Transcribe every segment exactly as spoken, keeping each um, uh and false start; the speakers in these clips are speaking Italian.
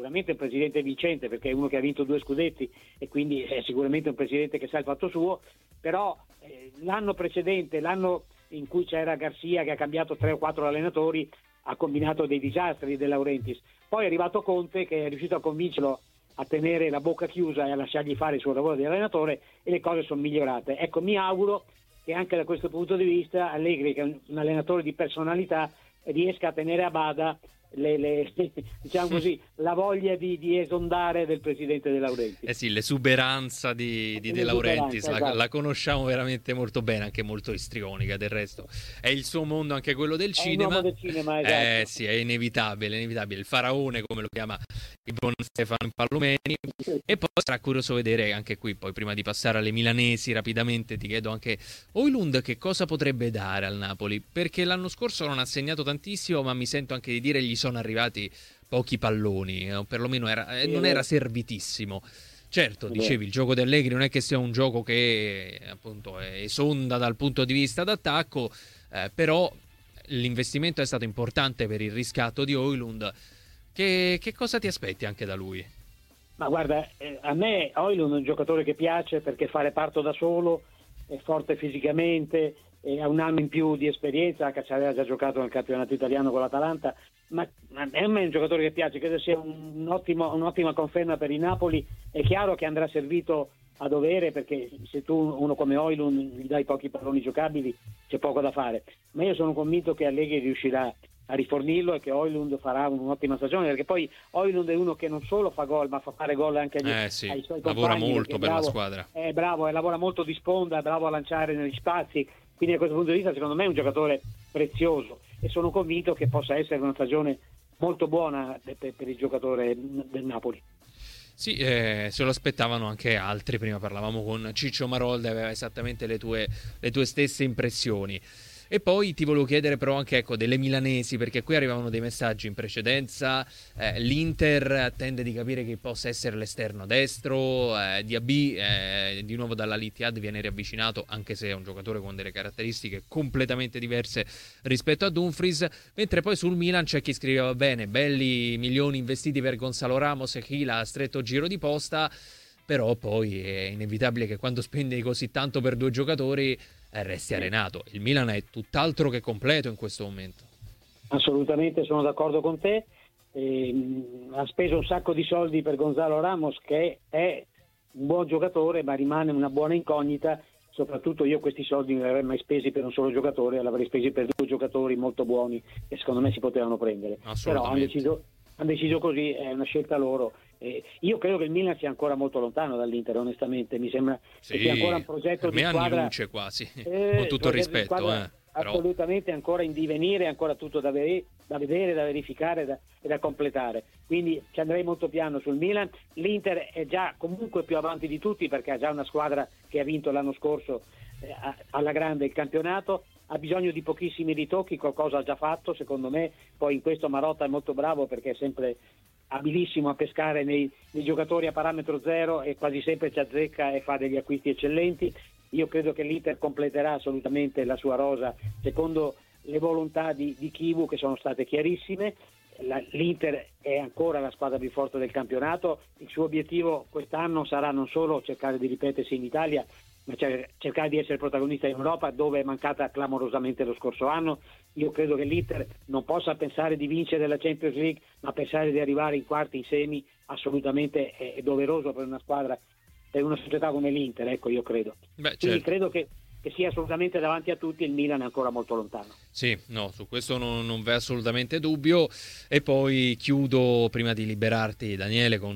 sicuramente un presidente vincente, perché è uno che ha vinto due scudetti e quindi è sicuramente un presidente che sa il fatto suo, però eh, l'anno precedente, l'anno in cui c'era Garcia che ha cambiato tre o quattro allenatori, ha combinato dei disastri De Laurentiis. Poi è arrivato Conte che è riuscito a convincerlo a tenere la bocca chiusa e a lasciargli fare il suo lavoro di allenatore, e le cose sono migliorate. Ecco, mi auguro che anche da questo punto di vista Allegri, che è un, un allenatore di personalità, riesca a tenere a bada le, le, diciamo così, la voglia di, di esondare del presidente De Laurentiis. Eh sì, l'esuberanza di, di De Laurentiis, la, esatto. la conosciamo veramente molto bene, anche molto istrionica, del resto è il suo mondo, anche quello del È cinema. un uomo del cinema, esatto. Eh sì, è inevitabile, è inevitabile, il faraone, come lo chiama il buon Stefano Pallomeni. E poi sarà curioso vedere anche qui, poi prima di passare alle milanesi rapidamente ti chiedo anche Højlund che cosa potrebbe dare al Napoli, perché l'anno scorso non ha segnato tantissimo, ma mi sento anche di dire gli sono arrivati pochi palloni, o perlomeno era, eh, non era servitissimo. Certo, dicevi, il gioco di Allegri non è che sia un gioco che appunto esonda dal punto di vista d'attacco, eh, però l'investimento è stato importante per il riscatto di Højlund. Che, che cosa ti aspetti anche da lui? Ma guarda, eh, a me Højlund è un giocatore che piace perché fa reparto da solo, è forte fisicamente, e ha un anno in più di esperienza, che ci aveva già giocato nel campionato italiano con l'Atalanta, ma a me è un giocatore che piace, credo sia un ottimo, un'ottima conferma per il Napoli. È chiaro che andrà servito a dovere, perché se tu uno come Højlund gli dai pochi palloni giocabili c'è poco da fare, ma io sono convinto che Allegri riuscirà a rifornirlo e che Højlund farà un'ottima stagione, perché poi Højlund è uno che non solo fa gol, ma fa fare gol anche agli, eh sì, ai suoi lavora compagni, molto per bravo, la squadra, è bravo, e lavora molto di sponda, è bravo a lanciare negli spazi, quindi da questo punto di vista secondo me è un giocatore prezioso, e sono convinto che possa essere una stagione molto buona per, per il giocatore del Napoli. Sì, eh, se lo aspettavano anche altri. Prima parlavamo con Ciccio Marolda, aveva esattamente le tue, le tue stesse impressioni. E poi ti volevo chiedere però anche ecco delle milanesi, perché qui arrivavano dei messaggi in precedenza. eh, l'Inter attende di capire chi possa essere l'esterno destro, eh, Diaby eh, di nuovo dall'Al-Ittihad viene riavvicinato, anche se è un giocatore con delle caratteristiche completamente diverse rispetto a Dumfries, mentre poi sul Milan c'è chi scriveva bene, belli milioni investiti per Gonzalo Ramos e chi l'ha stretto giro di posta, però poi è inevitabile che quando spendi così tanto per due giocatori eh, resti arenato. Il Milan è tutt'altro che completo in questo momento. Assolutamente, sono d'accordo con te. Eh, ha speso un sacco di soldi per Gonzalo Ramos, che è un buon giocatore ma rimane una buona incognita. Soprattutto io questi soldi non li avrei mai spesi per un solo giocatore, li avrei spesi per due giocatori molto buoni che secondo me si potevano prendere, però hanno deciso, hanno deciso così, è una scelta loro. Eh, io credo che il Milan sia ancora molto lontano dall'Inter, onestamente mi sembra sì, che sia ancora un progetto per me di squadra anni luce quasi, eh, con tutto il rispetto, eh, però... assolutamente ancora in divenire, ancora tutto da, ver- da vedere, da verificare da- e da completare, quindi ci andrei molto piano sul Milan. L'Inter è già comunque più avanti di tutti perché ha già una squadra che ha vinto l'anno scorso eh, alla grande il campionato, ha bisogno di pochissimi ritocchi, qualcosa ha già fatto secondo me. Poi in questo Marotta è molto bravo perché è sempre abilissimo a pescare nei, nei giocatori a parametro zero e quasi sempre ci azzecca e fa degli acquisti eccellenti. Io credo che l'Inter completerà assolutamente la sua rosa secondo le volontà di, di Chivu, che sono state chiarissime. La, L'Inter è ancora la squadra più forte del campionato, il suo obiettivo quest'anno sarà non solo cercare di ripetersi in Italia, ma cercare di essere protagonista in Europa, dove è mancata clamorosamente lo scorso anno. Io credo che l'Inter non possa pensare di vincere la Champions League, ma pensare di arrivare in quarti, in semi, assolutamente è, è doveroso per una squadra, per una società come l'Inter, ecco, io credo. Beh, Quindi certo. credo che, che sia assolutamente davanti a tutti, il Milan è ancora molto lontano. Sì, no, su questo non, non v'è assolutamente dubbio. E poi chiudo, prima di liberarti Daniele, con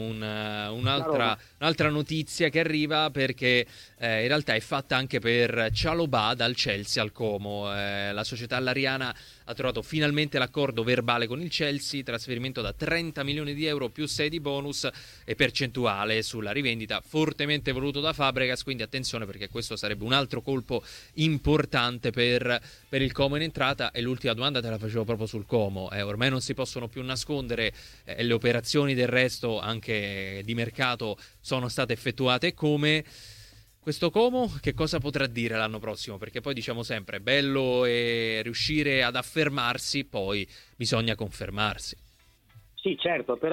un, un'altra, un'altra notizia che arriva, perché eh, in realtà è fatta anche per Chalobah dal Chelsea al Como. Eh, la società allariana ha trovato finalmente l'accordo verbale con il Chelsea, trasferimento da trenta milioni di euro più sei di bonus e percentuale sulla rivendita, fortemente voluto da Fabregas, quindi attenzione perché questo sarebbe un altro colpo importante per, per il Como in entrata. E l'ultima domanda te la facevo proprio sul Como, eh, ormai non si possono più nascondere, eh, le operazioni del resto anche di mercato sono state effettuate. Come questo Como che cosa potrà dire l'anno prossimo? Perché poi diciamo sempre, è bello e riuscire ad affermarsi, poi bisogna confermarsi. Sì, certo, però